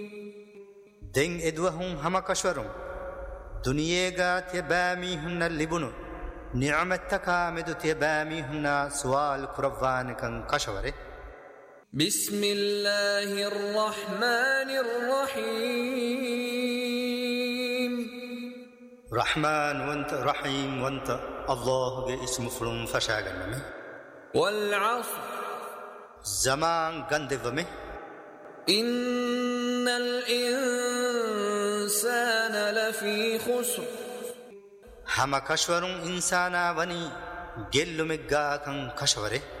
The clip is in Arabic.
دين إدوهم هم كشورم دنيا تبامي هن اللبنو نعمة تكامد تبامي هن سوال كرفان كان كشوري. بسم الله الرحمن الرحيم. رحمن وانت رحيم وانت الله اسم فلم فشاغنمي. والعصر زمان غندفمي. إن الإنسان لفي خسر هم كشورون إنسانا وني جل مجا كان كشوره.